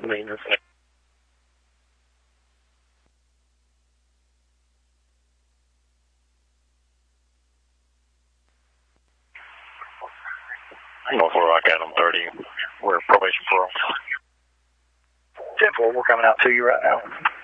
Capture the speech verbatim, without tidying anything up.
maintenance. North Little Rock, Adam thirty. We're probation for. ten four, we're coming out to you right now.